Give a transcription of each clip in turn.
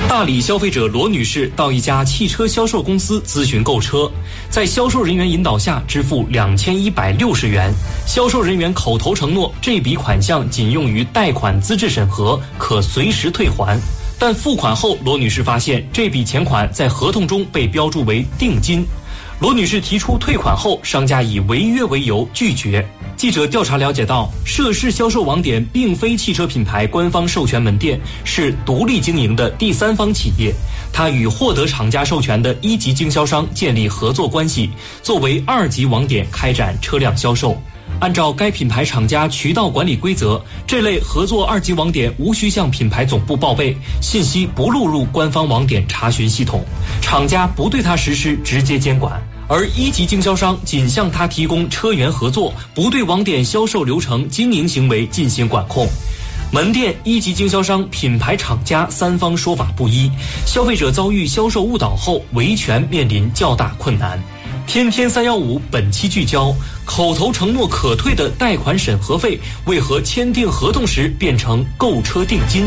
大理消费者罗女士到一家汽车销售公司咨询购车，在销售人员引导下支付2160元。销售人员口头承诺这笔款项仅用于贷款资质审核，可随时退还。但付款后，罗女士发现这笔钱款在合同中被标注为定金。罗女士提出退款后，商家以违约为由拒绝。记者调查了解到，涉事销售网点并非汽车品牌官方授权门店，是独立经营的第三方企业。它与获得厂家授权的一级经销商建立合作关系，作为二级网点开展车辆销售。按照该品牌厂家渠道管理规则，这类合作二级网点无需向品牌总部报备，信息不录入官方网点查询系统，厂家不对它实施直接监管。而一级经销商仅向他提供车源合作，不对网点销售流程、经营行为进行管控。门店、一级经销商、品牌厂家三方说法不一，消费者遭遇销售误导后，维权面临较大困难。天天315本期聚焦：口头承诺可退的贷款审核费，为何签订合同时变成购车定金？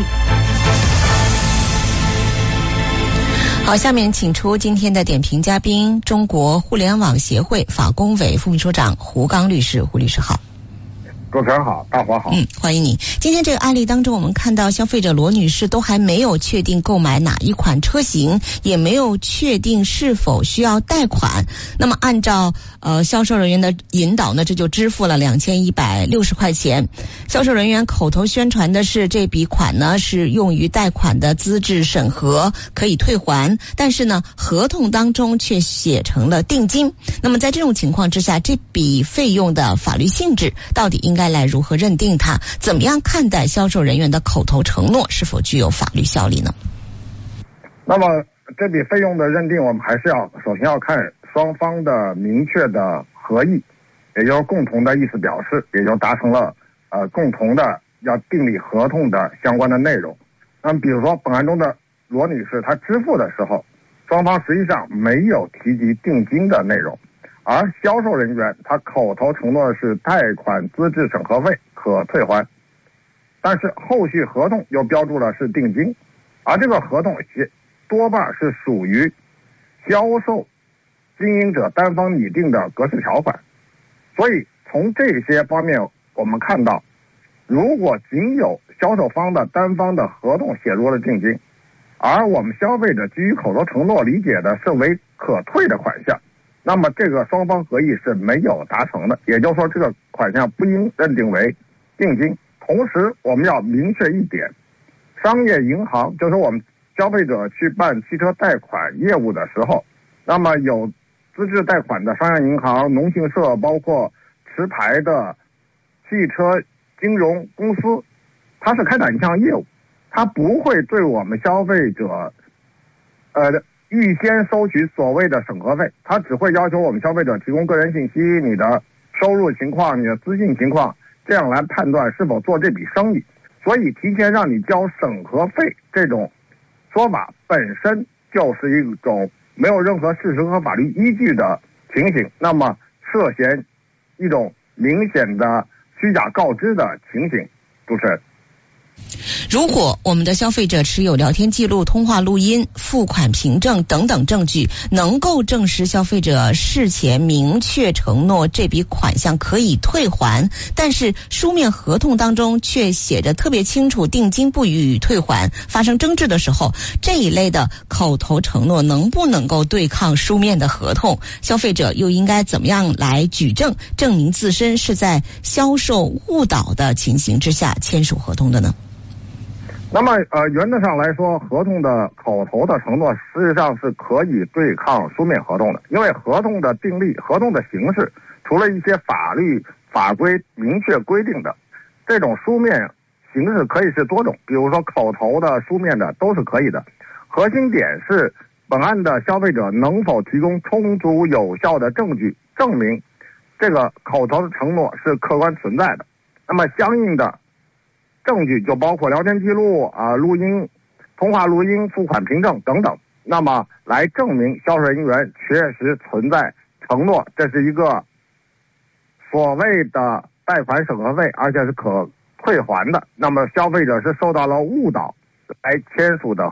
好，下面请出今天的点评嘉宾，中国互联网协会法工委副秘书长胡刚律师。胡律师好。 主持人好，大伙好。 欢迎你。今天这个案例当中，我们看到消费者罗女士都还没有确定购买哪一款车型，也没有确定是否需要贷款。那么按照销售人员的引导呢，这就支付了2160块钱。销售人员口头宣传的是这笔款呢是用于贷款的资质审核，可以退还，但是呢合同当中却写成了定金。那么在这种情况之下，这笔费用的法律性质到底应该来如何认定它？怎么样看待销售人员的口头承诺是否具有法律效力呢？ 那么这笔费用的认定，我们还是首先要看双方的明确的合意，也就是共同的意思表示，也就达成了共同的要订立合同的相关的内容。那么比如说本案中的罗女士，她支付的时候，双方实际上没有提及定金的内容，而销售人员他口头承诺的是贷款资质审核费可退还，但是后续合同又标注了是定金，而这个合同多半是属于销售经营者单方拟定的格式条款。所以从这些方面我们看到，如果仅有销售方的单方的合同写入了定金，而我们消费者基于口头承诺理解的是为可退的款项，那么这个双方合意是没有达成的，也就是说这个款项不应认定为定金。同时我们要明确一点，商业银行就是我们消费者去办汽车贷款业务的时候，那么有资质贷款的商业银行、农信社，包括持牌的汽车金融公司，它是开展一项业务，它不会对我们消费者预先收取所谓的审核费，它只会要求我们消费者提供个人信息、你的收入情况、你的资金情况，这样来判断是否做这笔生意。所以提前让你交审核费这种说法本身就是一种没有任何事实和法律依据的情形，那么涉嫌一种明显的虚假告知的情形。主持人， 如果我们的消费者持有聊天记录、通话录音、付款凭证等等证据，能够证实消费者事前明确承诺这笔款项可以退还，但是书面合同当中却写着特别清楚定金不予以退还，发生争执的时候，这一类的口头承诺能不能够对抗书面的合同？消费者又应该怎么样来举证，证明自身是在销售误导的情形之下签署合同的呢？ 那么原则上来说，合同的口头的承诺实际上是可以对抗书面合同的，因为合同的订立、合同的形式，除了一些法律法规明确规定的，这种书面形式可以是多种，比如说口头的、书面的都是可以的。核心点是本案的消费者能否提供充足有效的证据，证明这个口头的承诺是客观存在的。那么相应的证据就包括聊天记录录音、通话录音、付款凭证等等，那么来证明销售人员确实存在承诺，这是一个所谓的贷款审核费，而且是可退还的，那么消费者是受到了误导来签署的合同。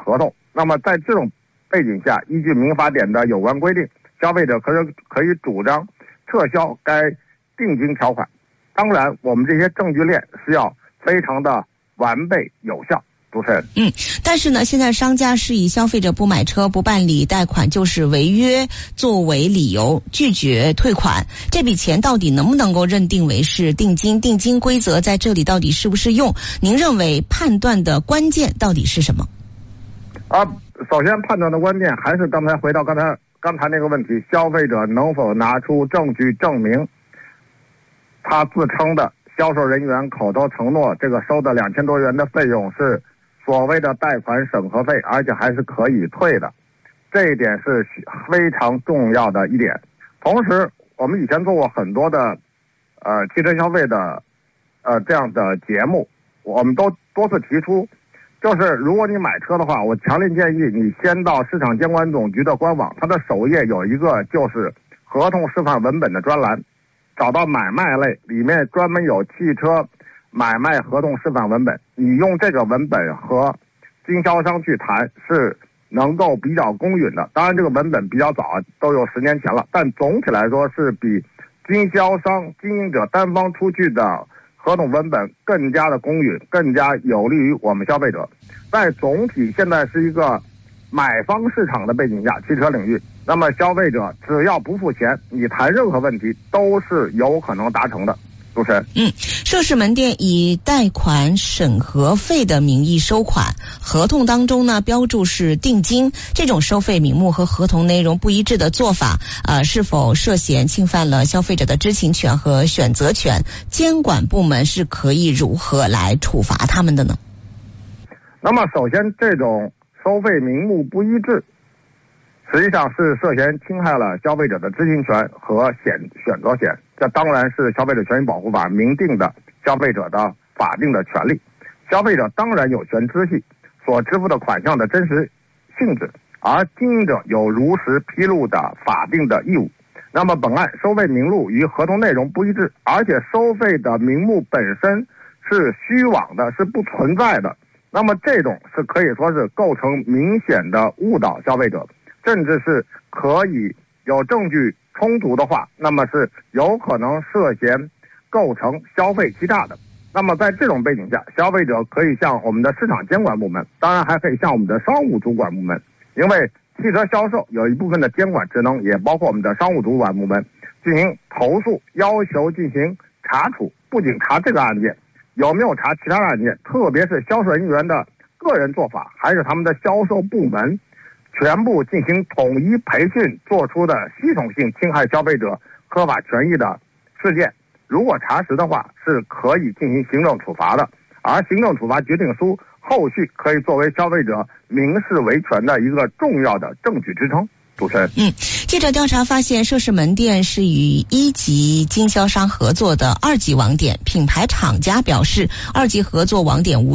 那么在这种背景下，依据民法典的有关规定，消费者可以主张撤销该定金条款。当然，我们这些证据链是要非常的完备有效。主持人， 但是呢，现在商家是以消费者不买车、不办理贷款就是违约作为理由拒绝退款，这笔钱到底能不能够认定为是定金？定金规则在这里到底适不适用？您认为判断的关键到底是什么？ 首先判断的关键还是回到刚才那个问题，消费者能否拿出证据证明他自称的销售人员口头承诺这个收的2000多元的费用是所谓的贷款审核费，而且还是可以退的，这一点是非常重要的一点。同时，我们以前做过很多的汽车消费的这样的节目，我们都多次提出，就是如果你买车的话，我强烈建议你先到市场监管总局的官网，它的首页有一个就是合同示范文本的专栏，找到买卖类，里面专门有汽车买卖合同示范文本，你用这个文本和经销商去谈是能够比较公允的。当然这个文本比较早，都有10年前了，但总体来说是比经销商经营者单方出具的合同文本更加的公允，更加有利于我们消费者。在总体现在是一个买方市场的背景下，汽车领域，那么消费者只要不付钱，你谈任何问题都是有可能达成的。主持人， 涉事门店以贷款审核费的名义收款，合同当中呢标注是定金，这种收费名目和合同内容不一致的做法，是否涉嫌侵犯了消费者的知情权和选择权？监管部门是可以如何来处罚他们的呢？ 那么首先，这种收费名目不一致，实际上是涉嫌侵害了消费者的知情权和选择权。这当然是消费者权益保护法明定的消费者的法定的权利，消费者当然有权知悉所支付的款项的真实性质，而经营者有如实披露的法定的义务。那么本案收费名录与合同内容不一致，而且收费的名目本身是虚妄的，是不存在的，那么这种是可以说是构成明显的误导消费者，甚至是可以有证据充足的话，那么是有可能涉嫌构成消费欺诈的。那么在这种背景下，消费者可以向我们的市场监管部门，当然还可以向我们的商务主管部门，因为汽车销售有一部分的监管职能也包括我们的商务主管部门进行投诉，要求进行查处，不仅查这个案件，有没有查其他的案件，特别是销售人员的个人做法，还是他们的销售部门全部进行统一培训做出的系统性侵害消费者合法权益的事件，如果查实的话，是可以进行行政处罚的，而行政处罚决定书后续可以作为消费者民事维权的一个重要的证据支撑。主持人， 记者调查发现，涉事门店是与1级经销商合作的2级网点，品牌厂家表示2级合作网点无